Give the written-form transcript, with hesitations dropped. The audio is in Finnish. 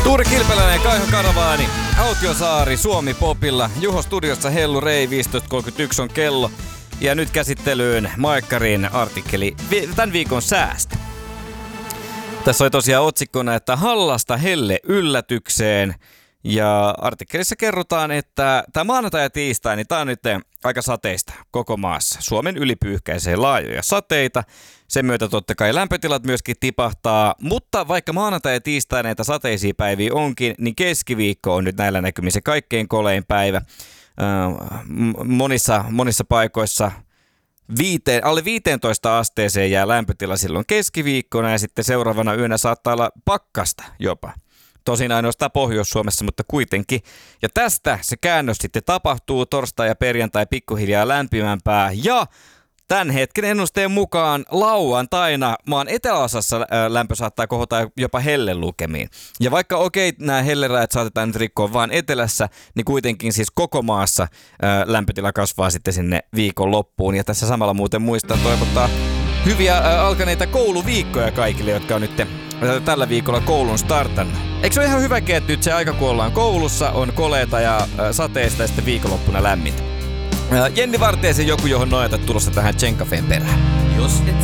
Tuuri Kilpeläinen ja Kaiho Karavaani, Autiosaari, Suomi Popilla. Juho studiossa Hellu Rei, 15.31 on kello. Ja nyt käsittelyyn Maikkarin artikkeli tämän viikon säästä. Tässä oli tosiaan otsikkona, että Hallasta helle yllätykseen. Ja artikkelissa kerrotaan, että tämä maanantai ja tiistai, niin tämä on nyt aika sateista koko maassa. Suomen yli pyyhkäisee laajoja sateita. Sen myötä totta kai lämpötilat myöskin tipahtaa. Mutta vaikka maanantai ja tiistai näitä sateisia päiviä onkin, niin keskiviikko on nyt näillä näkymin se kaikkein kolein päivä. Monissa paikoissa alle 15 asteeseen jää lämpötila silloin keskiviikkona ja sitten seuraavana yönä saattaa olla pakkasta jopa. Tosin ainoastaan Pohjois-Suomessa, mutta kuitenkin. Ja tästä se käännös sitten tapahtuu torstai ja perjantai pikkuhiljaa lämpimämpää. Ja tämän hetken ennusteen mukaan lauantaina maan eteläosassa lämpö saattaa kohota jopa hellelukemiin. Ja vaikka nämä hellerajat saatetaan nyt rikkoa vaan etelässä, niin kuitenkin siis koko maassa lämpötila kasvaa sitten sinne viikon loppuun. Ja tässä samalla muuten muistan toivottaa hyviä alkaneita kouluviikkoja kaikille, jotka on nyt tällä viikolla koulun startannut. Eikö se ole ihan hyväkin, että nyt se aika kun ollaan koulussa on koleeta ja sateista ja sitten viikonloppuna lämmintä? Jenni Vartiaisen joku, johon nojata tulossa tähän Tsenkafeen perään. Jos et